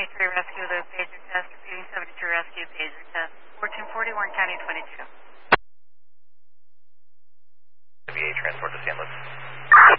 73 rescue, the pager test, repeating 72 rescue, pager test. 1441 County 22.